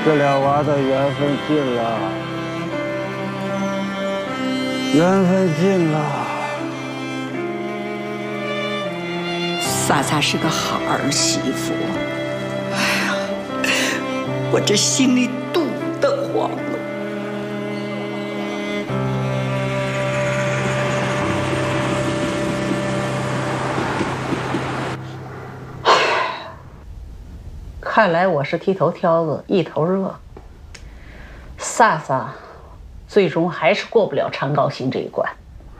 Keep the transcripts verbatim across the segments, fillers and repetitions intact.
这俩娃的缘分尽了，缘分尽了。 萨萨是个好儿媳妇，哎呀，我这心里堵得慌了。 看来我是剃头挑子一头热，萨萨最终还是过不了常高兴这一关。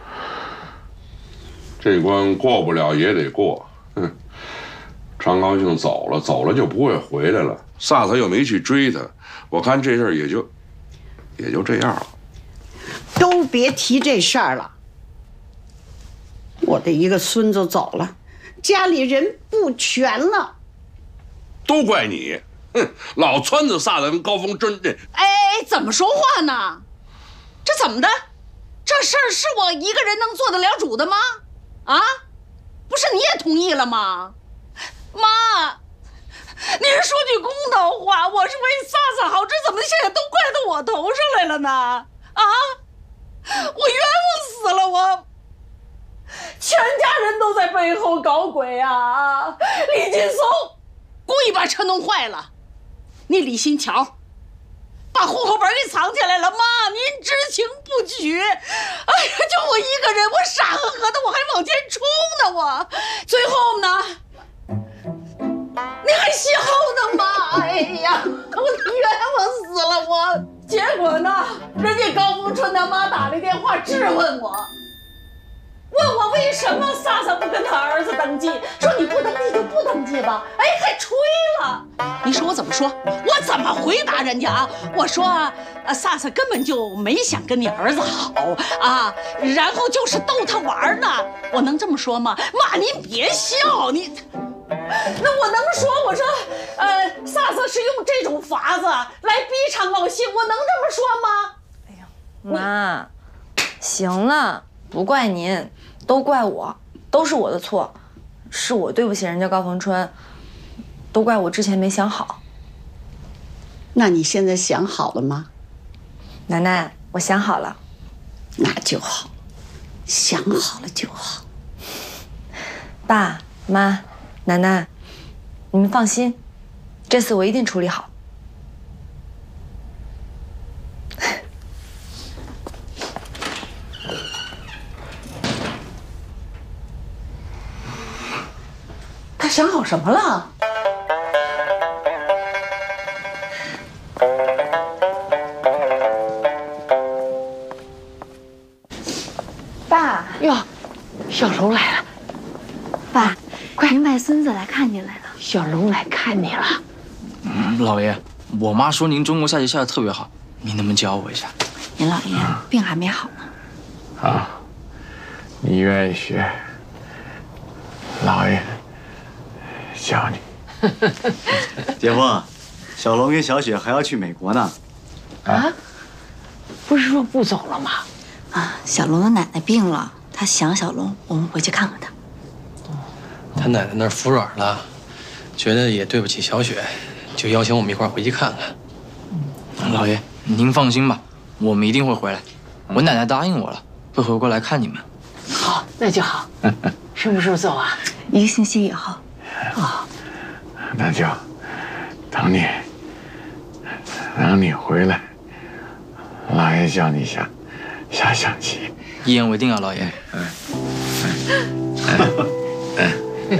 这关过不了也得过。哼，常高兴走了，走了就不会回来了。萨萨又没去追他，我看这事儿也就也就这样了。 都别提这事儿了。我的一个孙子走了，家里人不全了。 都怪你，哼！老撺掇萨萨跟高峰真这…… 哎，怎么说话呢？这怎么的？这事儿是我一个人能做得了主的吗？啊，不是你也同意了吗？妈，你是说句公道话，我是为萨萨好，这怎么现在都怪到我头上来了呢？啊，我冤枉死了我！全家人都在背后搞鬼啊！李劲松故意把车弄坏了，你李新桥把户口本给藏起来了，妈，您知情不举。哎呀，就我一个人，我傻呵呵的，我还往前冲呢，我最后呢，你还笑呢，妈！哎呀，我冤枉死了我。结果呢，人家高峰春他妈打来电话质问我。问我为什么萨萨不跟他儿子登记，说你不登记就不登记吧，哎，还吹了。你说我怎么说？我怎么回答人家啊？我说，呃，萨萨根本就没想跟你儿子好啊，然后就是逗他玩呢。我能这么说吗？妈，您别笑，你。那我能说，我说，呃，萨萨是用这种法子来逼常高兴，我能这么说吗？ 哎呀，妈，行了，不怪您。都怪我，都是我的错，是我对不起人家高逢春，都怪我之前没想好。 那你现在想好了吗？ 奶奶，我想好了。 那就好，想好了就好。 爸妈，奶奶，你们放心，这次我一定处理好。 想好什么了？ 爸哟，小龙来了。 爸，快，您外孙子来看您来了。 小龙来看你了。 嗯，老爷，我妈说您中国下棋下的特别好，您能不能教我一下？ 您老爷病还没好呢。 啊，你愿意学，老爷教你。 姐夫，小龙跟小雪还要去美国呢。 啊？不是说不走了吗？ 啊，小龙的奶奶病了，他想小龙，我们回去看看他。 他奶奶那儿服软了，觉得也对不起小雪，就邀请我们一块儿回去看看。 嗯、老爷，您放心吧，我们一定会回来。我奶奶答应我了，会回过来看你们。 好，那就好。什么时候走啊？ 一个星期以后。 啊， 那就等你，等你回来，老爷叫你下下象棋。 一言为定啊，老爷。 嗯嗯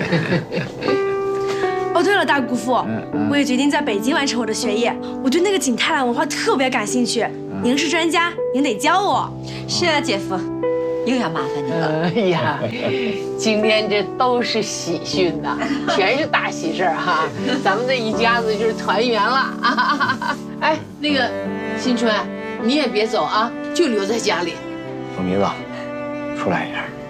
哦，对了，大姑父，我也决定在北京完成我的学业。我对那个景泰蓝文化特别感兴趣。您是专家，您得教我。 是啊，姐夫，又要麻烦你了。 哎呀，今天这都是喜讯呐，全是大喜事儿哈！咱们这一家子就是团圆了啊！哎，那个新春，你也别走啊，就留在家里。 凤妮子，出来一下。